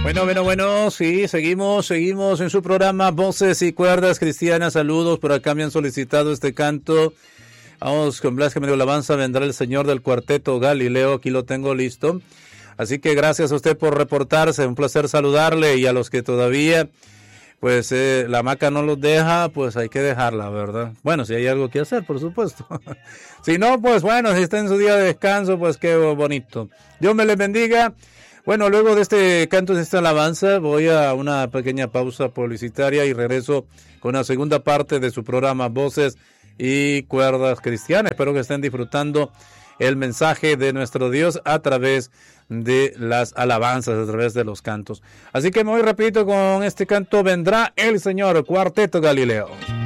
Bueno, sí, seguimos en su programa Voces y Cuerdas Cristianas. Saludos, por acá me han solicitado este canto. Vamos con Blas que me dio la alabanza, vendrá el Señor del Cuarteto Galileo, aquí lo tengo listo. Así que gracias a usted por reportarse, un placer saludarle, y a los que todavía, pues la hamaca no los deja, pues hay que dejarla, ¿verdad? Bueno, si hay algo que hacer, por supuesto. Si no, pues bueno, si está en su día de descanso, pues qué bonito. Dios me les bendiga. Bueno, luego de este canto, de esta alabanza, voy a una pequeña pausa publicitaria y regreso con la segunda parte de su programa Voces y Cuerdas Cristianas. Espero que estén disfrutando el mensaje de nuestro Dios a través de las alabanzas, a través de los cantos. Así que me voy rapidito con este canto, vendrá el Señor, Cuarteto Galileo.